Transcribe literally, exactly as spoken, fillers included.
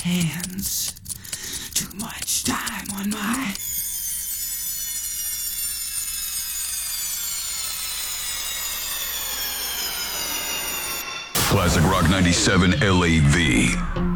hands. Too much time on my... Classic Rock ninety-seven L A V.